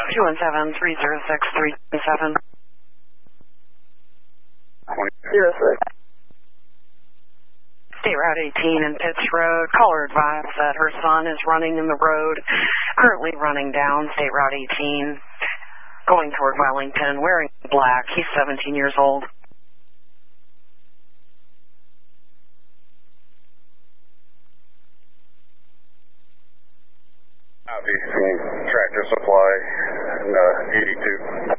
217-306-327. 06. State Route 18 and Pitts Road. Caller advised that her son is running in the road, currently running down State Route 18, going toward Wellington, wearing black. He's 17 years old. Copy. Tractor Supply and 82.